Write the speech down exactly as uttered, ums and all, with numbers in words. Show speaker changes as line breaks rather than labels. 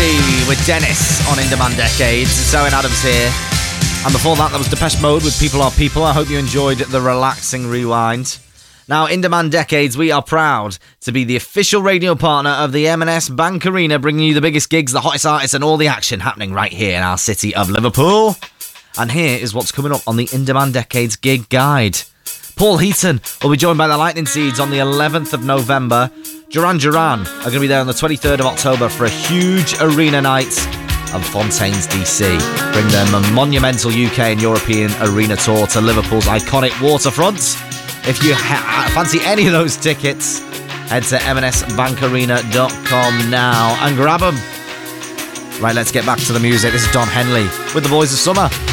Henley with Dennis on In Demand Decades. Zoe Adams here. And before that, that was Depeche Mode with People Are People. I hope you enjoyed the relaxing rewind. Now, In Demand Decades, we are proud to be the official radio partner of the M and S Bank Arena, bringing you the biggest gigs, the hottest artists, and all the action happening right here in our city of Liverpool. And here is what's coming up on the In Demand Decades gig guide. Paul Heaton will be joined by the Lightning Seeds on the eleventh of November. Duran Duran are going to be there on the twenty-third of October for a huge arena night. And Fontaines D C bring them a monumental U K and European arena tour to Liverpool's iconic waterfront. If you ha- fancy any of those tickets, head to m n s bank arena dot com now and grab them. Right, let's get back to the music. This is Don Henley with the Boys of Summer.